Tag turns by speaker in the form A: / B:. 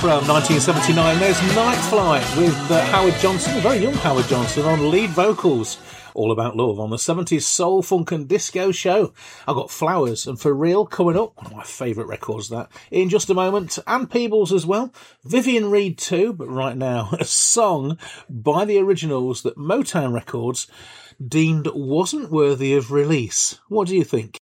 A: from 1979. There's Night Flight with Howard Johnson, a very young Howard Johnson, on lead vocals. All About Love on the 70s soul, funk and disco show. I've got Flowers and For Real coming up. One of my favourite records, that. In just a moment. And Peebles as well. Vivian Reed too. But right now, a song by the Originals that Motown Records deemed wasn't worthy of release. What do you think?